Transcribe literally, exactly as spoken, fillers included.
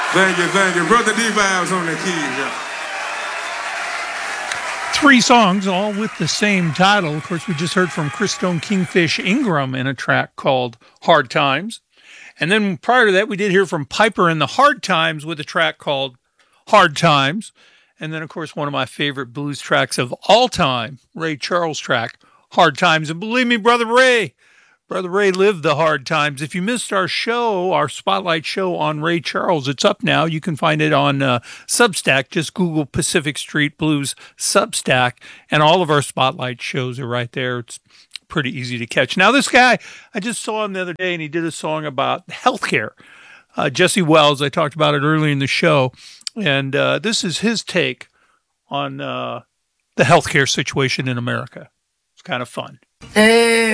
Thank you, thank you. Brother D-Vibes on the keys, yeah. Three songs, all with the same title. Of course, we just heard from Christone Kingfish Ingram in a track called Hard Times. And then prior to that, we did hear from Piper and the Hard Times with a track called Hard Times. And then, of course, one of my favorite blues tracks of all time, Ray Charles' track, Hard Times. And believe me, Brother Ray, Brother Ray lived the hard times. If you missed our show, our Spotlight show on Ray Charles, it's up now. You can find it on uh, Substack. Just Google Pacific Street Blues Substack, and all of our Spotlight shows are right there. It's pretty easy to catch. Now, this guy, I just saw him the other day, and he did a song about healthcare. Uh, Jesse Wells, I talked about it earlier in the show, and uh, this is his take on uh, the healthcare situation in America. It's kind of fun. Hey.